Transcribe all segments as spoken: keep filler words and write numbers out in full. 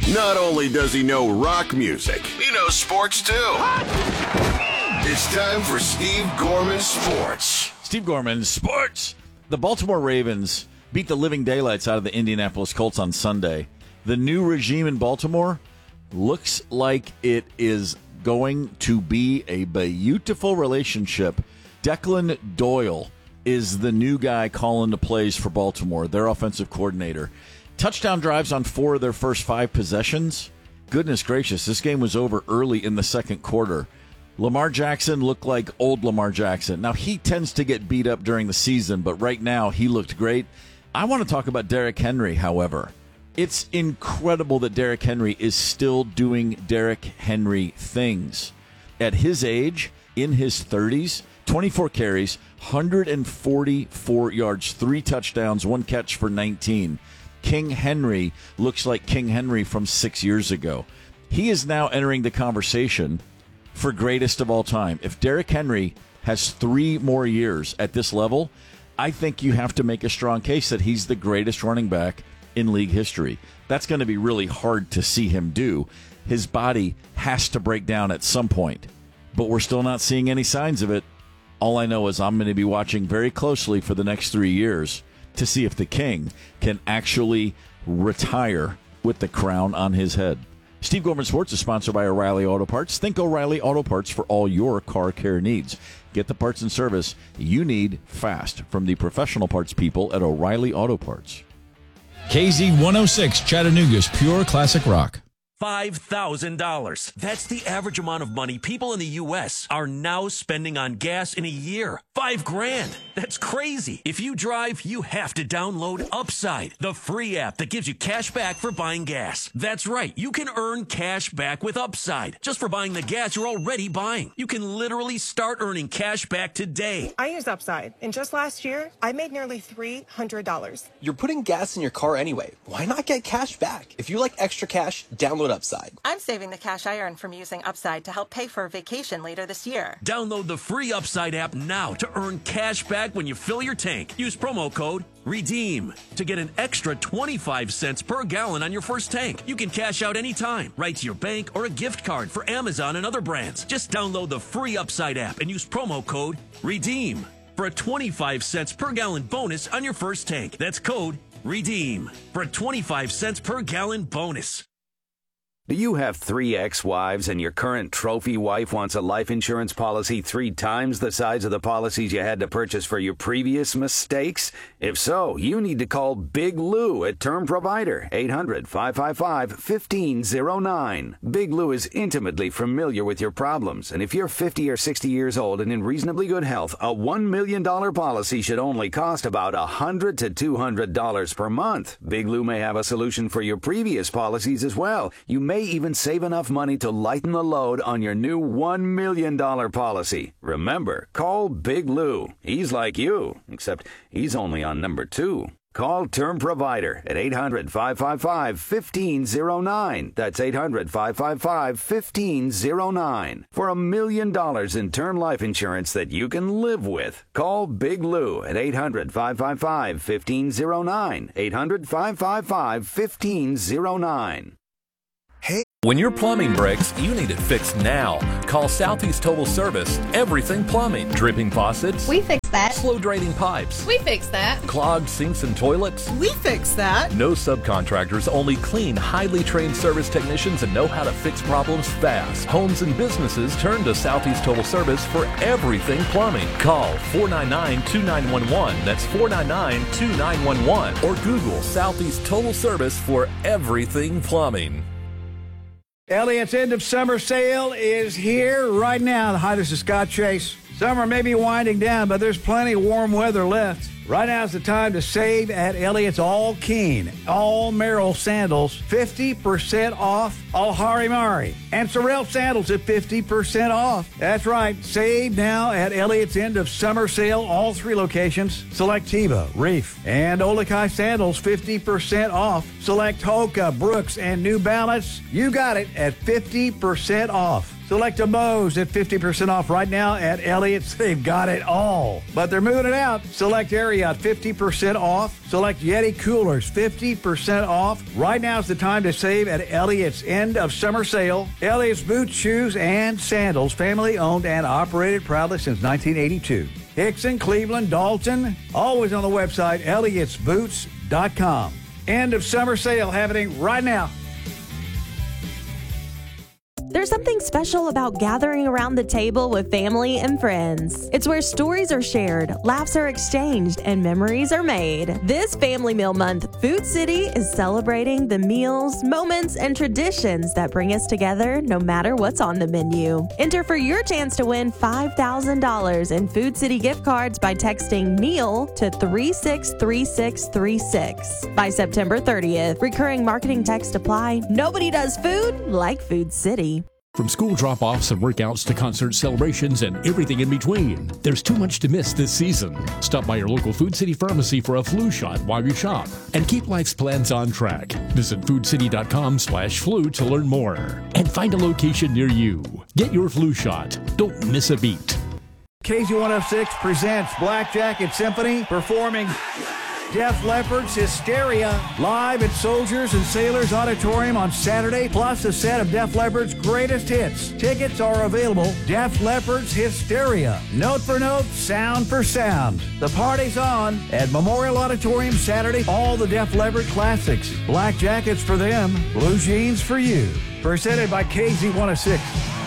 Not only does he know rock music, he knows sports too. It's time for Steve Gorman Sports. Steve Gorman Sports. The Baltimore Ravens beat the living daylights out of the Indianapolis Colts on Sunday. The new regime in Baltimore looks like it is going to be a beautiful relationship. Declan Doyle is the new guy calling the plays for Baltimore, their offensive coordinator. Touchdown drives on four of their first five possessions. Goodness gracious, this game was over early in the second quarter. Lamar Jackson looked like old Lamar Jackson. Now, he tends to get beat up during the season, but right now he looked great. I want to talk about Derrick Henry, however. It's incredible that Derrick Henry is still doing Derrick Henry things. At his age, in his thirties, twenty-four carries, one hundred forty-four yards, three touchdowns, one catch for nineteen. King Henry looks like King Henry from six years ago. He is now entering the conversation for greatest of all time. If Derrick Henry has three more years at this level, I think you have to make a strong case that he's the greatest running back in league history. That's going to be really hard to see him do. His body has to break down at some point, but we're still not seeing any signs of it. All I know is I'm going to be watching very closely for the next three years to see if the King can actually retire with the crown on his head. Steve Gorman Sports is sponsored by O'Reilly Auto Parts. Think O'Reilly Auto Parts for all your car care needs. Get the parts and service you need fast from the professional parts people at O'Reilly Auto Parts. K Z one oh six, Chattanooga's pure classic rock. five thousand dollars. That's the average amount of money people in the U S are now spending on gas in a year. Five grand. That's crazy. If you drive, you have to download Upside, the free app that gives you cash back for buying gas. That's right. You can earn cash back with Upside just for buying the gas you're already buying. You can literally start earning cash back today. I use Upside, and just last year, I made nearly three hundred dollars. You're putting gas in your car anyway. Why not get cash back? If you like extra cash, download Upside. I'm saving the cash I earn from using Upside to help pay for a vacation later this year. Download the free Upside app now to earn cash back when you fill your tank. Use promo code REDEEM to get an extra twenty-five cents per gallon on your first tank. You can cash out anytime, right to your bank or a gift card for Amazon and other brands. Just download the free Upside app and use promo code REDEEM for a twenty-five cents per gallon bonus on your first tank. That's code REDEEM for a twenty-five cents per gallon bonus. Do you have three ex-wives and your current trophy wife wants a life insurance policy three times the size of the policies you had to purchase for your previous mistakes? If so, you need to call Big Lou at Term Provider, eight hundred, five five five, one five zero nine. Big Lou is intimately familiar with your problems, and if you're fifty or sixty years old and in reasonably good health, a one million dollars policy should only cost about one hundred to two hundred dollars per month. Big Lou may have a solution for your previous policies as well. You may even save enough money to lighten the load on your new one million dollars policy. Remember, call Big Lou. He's like you, except he's only on number two. Call Term Provider at eight hundred, five five five, one five zero nine. That's eight hundred, five five five, one five zero nine. For a million dollars in term life insurance that you can live with. Call Big Lou at eight hundred, five five five, one five zero nine. eight hundred, five five five, one five zero nine. Hey. When your plumbing breaks, you need it fixed now. Call Southeast Total Service. Everything plumbing. Dripping faucets. We fix that. Slow draining pipes. We fix that. Clogged sinks and toilets. We fix that. No subcontractors, only clean, highly trained service technicians and know how to fix problems fast. Homes and businesses turn to Southeast Total Service for everything plumbing. Call four nine nine, two nine one one. That's four nine nine, two nine one one. Or Google Southeast Total Service for everything plumbing. Elliott's end of summer sale is here right now. Hi, this is Scott Chase. Summer may be winding down, but there's plenty of warm weather left. Right now is the time to save at Elliott's All Keen, All Merrill sandals, fifty percent off All Harimari. And Sorrel sandals at fifty percent off. That's right, save now at Elliott's end of summer sale, all three locations. Select Teva, Reef, and Olakai sandals, fifty percent off. Select Hoka, Brooks, and New Balance. You got it at fifty percent off. Select a Bose at fifty percent off right now at Elliott's. They've got it all, but they're moving it out. Select Ariat, fifty percent off. Select Yeti coolers, fifty percent off. Right now is the time to save at Elliott's end of summer sale. Elliott's boots, shoes, and sandals, family owned and operated proudly since nineteen eighty-two. Hickson, Cleveland, Dalton, always on the website, Elliott's boots dot com. End of summer sale happening right now. There's something special about gathering around the table with family and friends. It's where stories are shared, laughs are exchanged, and memories are made. This Family Meal Month, Food City is celebrating the meals, moments, and traditions that bring us together no matter what's on the menu. Enter for your chance to win five thousand dollars in Food City gift cards by texting meal to three six three six three six. By September thirtieth, recurring marketing text apply. Nobody does food like Food City. From school drop-offs and workouts to concert celebrations and everything in between, there's too much to miss this season. Stop by your local Food City pharmacy for a flu shot while you shop and keep life's plans on track. Visit food city dot com slash flu to learn more and find a location near you. Get your flu shot. Don't miss a beat. K Z one oh six presents Black Jacket Symphony performing Def Leppard's Hysteria live at Soldiers and Sailors Auditorium on Saturday, plus a set of Def Leppard's greatest hits. Tickets are available. Def Leppard's Hysteria. Note for note, sound for sound. The party's on at Memorial Auditorium Saturday. All the Def Leppard classics. Black jackets for them, blue jeans for you. Presented by K Z one oh six.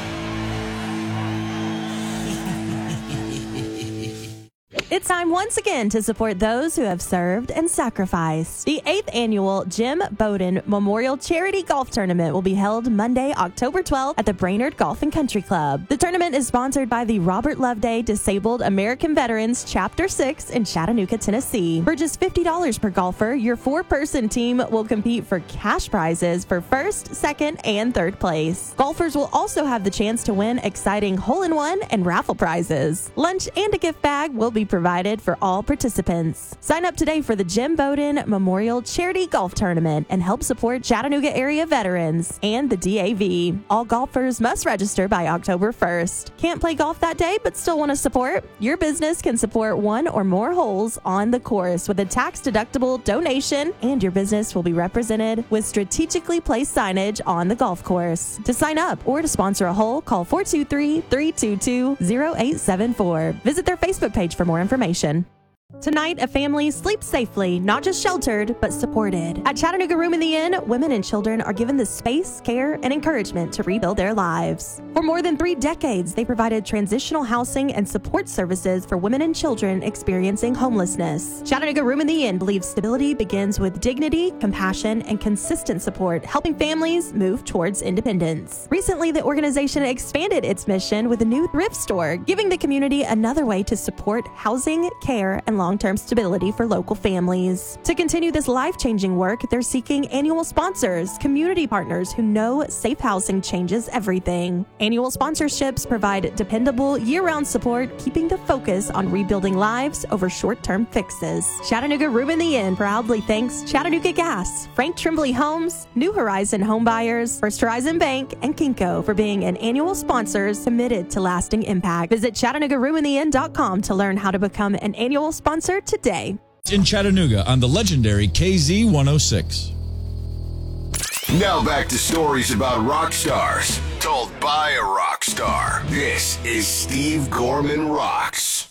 It's time once again to support those who have served and sacrificed. The eighth annual Jim Bowden Memorial Charity Golf Tournament will be held Monday, October twelfth at the Brainerd Golf and Country Club. The tournament is sponsored by the Robert Loveday Disabled American Veterans Chapter six in Chattanooga, Tennessee. For just fifty dollars per golfer, your four-person team will compete for cash prizes for first, second, and third place. Golfers will also have the chance to win exciting hole-in-one and raffle prizes. Lunch and a gift bag will be provided for all participants. Sign up today for the Jim Bowden Memorial Charity Golf Tournament and help support Chattanooga area veterans and the D A V. All golfers must register by October first. Can't play golf that day but still want to support? Your business can support one or more holes on the course with a tax-deductible donation, and your business will be represented with strategically placed signage on the golf course. To sign up or to sponsor a hole, call four two three, three two two, zero eight seven four. Visit their Facebook page for more information. Information. Tonight, a family sleeps safely, not just sheltered, but supported. At Chattanooga Room in the Inn, women and children are given the space, care, and encouragement to rebuild their lives. For more than three decades, they provided transitional housing and support services for women and children experiencing homelessness. Chattanooga Room in the Inn believes stability begins with dignity, compassion, and consistent support, helping families move towards independence. Recently, the organization expanded its mission with a new thrift store, giving the community another way to support housing, care, and long-term stability for local families. To continue this life-changing work, they're seeking annual sponsors, community partners who know safe housing changes everything. Annual sponsorships provide dependable year-round support, keeping the focus on rebuilding lives over short-term fixes. Chattanooga Room in the Inn proudly thanks Chattanooga Gas, Frank Tremblay Homes, New Horizon Home Buyers, First Horizon Bank, and Kinko for being an annual sponsors committed to lasting impact. Visit Chattanooga Room in the Inn dot com to learn how to become an annual sponsor today. In Chattanooga on the legendary K Z one oh six. Now back to stories about rock stars told by a rock star. This is Steve Gorman Rocks.